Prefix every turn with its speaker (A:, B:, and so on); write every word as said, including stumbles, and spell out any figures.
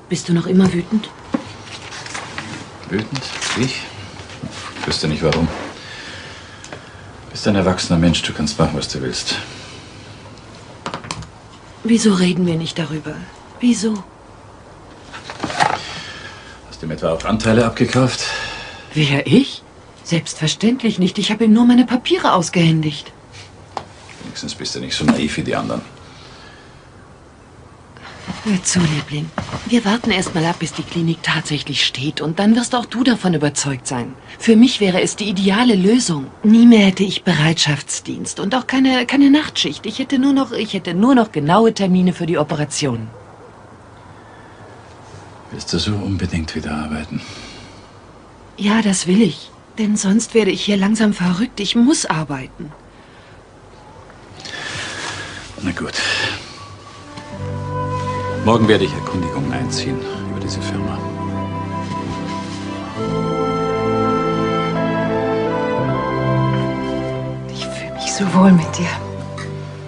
A: Bist du noch immer wütend?
B: Wütend? Ich? Ich wüsste nicht warum. Du bist ein erwachsener Mensch, du kannst machen, was du willst.
A: Wieso reden wir nicht darüber? Wieso?
B: Hast du ihm etwa auch Anteile abgekauft?
A: Wer, ich? Selbstverständlich nicht. Ich habe ihm nur meine Papiere ausgehändigt.
B: Wenigstens bist du nicht so naiv wie die anderen.
A: Hör zu, Liebling. Wir warten erst mal ab, bis die Klinik tatsächlich steht. Und dann wirst auch du davon überzeugt sein. Für mich wäre es die ideale Lösung. Nie mehr hätte ich Bereitschaftsdienst und auch keine, keine Nachtschicht. Ich hätte nur noch, ich hätte nur noch genaue Termine für die Operation.
B: Willst du so unbedingt wieder arbeiten?
A: Ja, das will ich. Denn sonst werde ich hier langsam verrückt. Ich muss arbeiten.
B: Na gut. Morgen werde ich Erkundigungen einziehen über diese Firma.
A: Ich fühle mich so wohl mit dir.